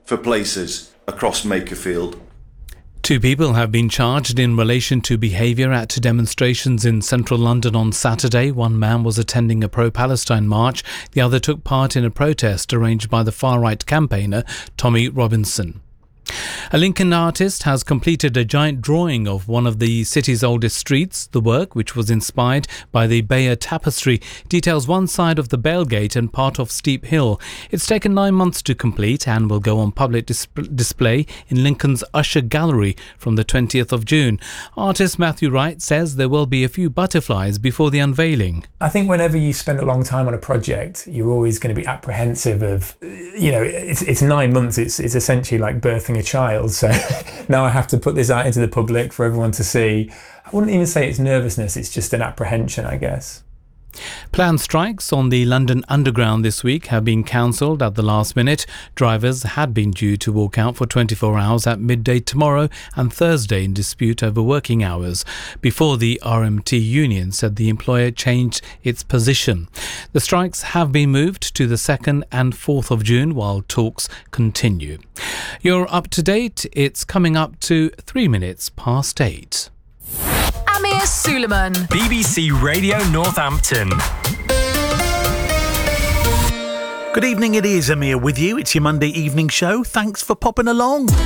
for places across Makerfield. 2 people have been charged in relation to behaviour at demonstrations in central London on Saturday. One man was attending a pro-Palestine march. The other took part in a protest arranged by the far-right campaigner Tommy Robinson. A Lincoln artist has completed a giant drawing of one of the city's oldest streets. The work, which was inspired by the Bayer Tapestry, details one side of the Bailgate and part of Steep Hill. It's taken 9 months to complete and will go on public display in Lincoln's Usher Gallery from the 20th of June. Artist Matthew Wright says there will be a few butterflies before the unveiling. I think whenever you spend a long time on a project, you're always going to be apprehensive of, it's 9 months. It's essentially like birthing a child. So now I have to put this out into the public for everyone to see. I wouldn't even say it's nervousness, it's just an apprehension, I guess. Planned strikes on the London Underground this week have been cancelled at the last minute. Drivers had been due to walk out for 24 hours at midday tomorrow and Thursday in dispute over working hours, before the RMT union said the employer changed its position. The strikes have been moved to the 2nd and 4th of June while talks continue. You're up to date. It's coming up to 3 minutes past 8. Amir Suleiman, BBC Radio Northampton. Good evening, it is Amir with you. It's your Monday evening show. Thanks for popping along.